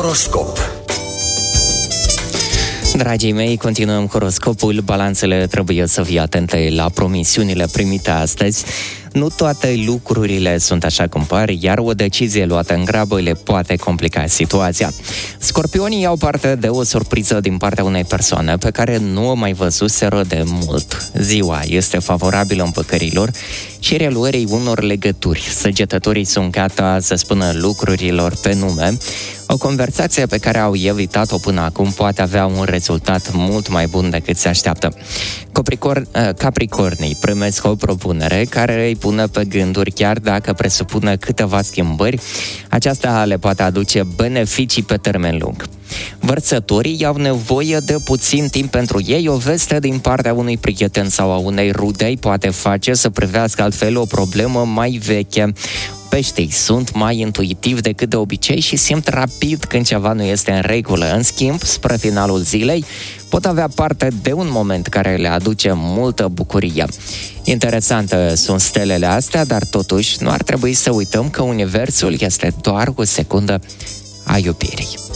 Horoscop. Dragii mei, continuăm horoscopul. Balanțele trebuie să fie atente la promisiunile primite astăzi. Nu toate lucrurile sunt așa cum par, iar o decizie luată în grabă le poate complica situația. Scorpionii au parte de o surpriză din partea unei persoane pe care nu o mai văzuseră de mult. Ziua este favorabilă împăcărilor și reluării unor legături. Săgetătorii sunt gata să spună lucrurilor pe nume. O conversație pe care au evitat-o până acum poate avea un rezultat mult mai bun decât se așteaptă. Capricornii primesc o propunere care îi pune pe gânduri, chiar dacă presupune câteva schimbări. Aceasta le poate aduce beneficii pe termen lung. Vărsătorii au nevoie de puțin timp pentru ei. O veste din partea unui prieten sau a unei rudei poate face să privească altfel o problemă mai veche. Peștii sunt mai intuitivi decât de obicei și simt rapid când ceva nu este în regulă. În schimb, spre finalul zilei, pot avea parte de un moment care le aduce multă bucurie. Interesante sunt stelele astea, dar totuși nu ar trebui să uităm că universul este doar o secundă a iubirii.